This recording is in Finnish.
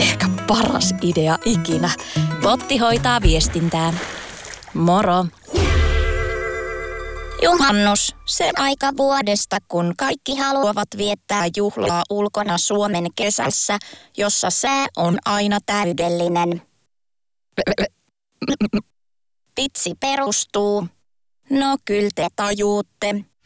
ehkä paras idea ikinä. Botti hoitaa viestintää. Moro. Juhannus, se aika vuodesta, kun kaikki haluavat viettää juhlaa ulkona Suomen kesässä, jossa sää on aina täydellinen. Vitsi perustuu. No kyllä te tajuutte.